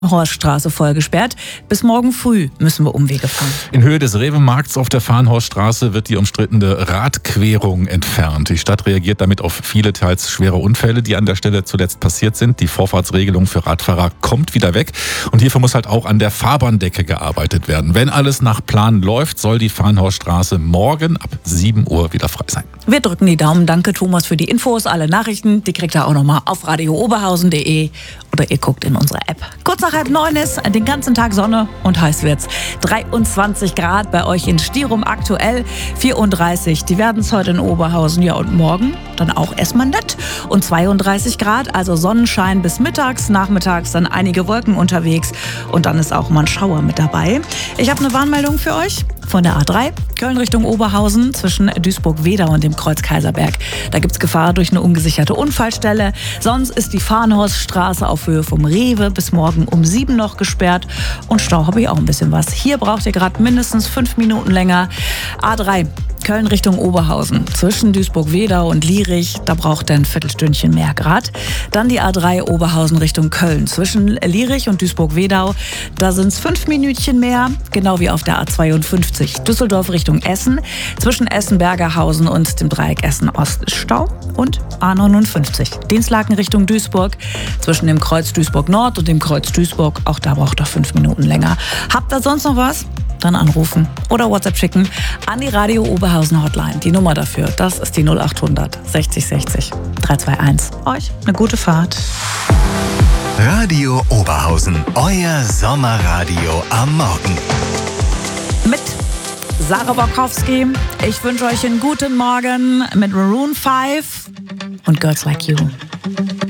Horststraße voll gesperrt. Bis morgen früh müssen wir Umwege fahren. In Höhe des Rewe-Markts auf der Farnhorststraße wird die umstrittene Radquerung entfernt. Die Stadt reagiert damit auf viele teils schwere Unfälle, die an der Stelle zuletzt passiert sind. Die Vorfahrtsregelung für Radfahrer kommt wieder weg. Und hierfür muss halt auch an der Fahrbahndecke gearbeitet werden. Wenn alles nach Plan läuft, soll die Farnhorststraße morgen ab 7 Uhr wieder frei sein. Wir drücken die Daumen. Danke, Thomas, für die Infos. Alle Nachrichten, die kriegt ihr auch nochmal auf radiooberhausen.de oder ihr guckt in unsere App. Kurz nach 8:30 ist den ganzen Tag Sonne und heiß wird's. 23 Grad bei euch in Stirum, aktuell 34. Die werden es heute in Oberhausen, ja, und morgen dann auch erstmal nett. Und 32 Grad, also Sonnenschein bis mittags, nachmittags dann einige Wolken unterwegs und dann ist auch mal ein Schauer mit dabei. Ich habe eine Warnmeldung für euch von der A3, Köln Richtung Oberhausen zwischen Duisburg-Wedau und dem Kreuz Kaiserberg. Da gibt's Gefahr durch eine ungesicherte Unfallstelle. Sonst ist die Farnhorststraße auf Höhe vom Rewe bis morgen um 7 noch gesperrt. Und Stau habe ich auch ein bisschen was. Hier braucht ihr gerade mindestens 5 Minuten länger. A3, Köln Richtung Oberhausen zwischen Duisburg-Wedau und Lierich, da braucht ihr ein Viertelstündchen mehr Grad. Dann die A3 Oberhausen Richtung Köln zwischen Lierich und Duisburg-Wedau, da sind es 5 Minütchen mehr, genau wie auf der A52 Düsseldorf Richtung Essen. Zwischen Essen-Bergerhausen und dem Dreieck Essen-Ost ist Stau. Und A59 Dinslaken Richtung Duisburg zwischen dem Kreuz Duisburg-Nord und dem Kreuz Duisburg, auch da braucht ihr 5 Minuten länger. Habt ihr sonst noch was? Dann anrufen oder WhatsApp schicken an die Radio Oberhausen Hotline. Die Nummer dafür, das ist die 0800 60 60 321. Euch eine gute Fahrt. Radio Oberhausen, euer Sommerradio am Morgen. Mit Sarah Borkowski. Ich wünsche euch einen guten Morgen mit Maroon 5 und Girls Like You.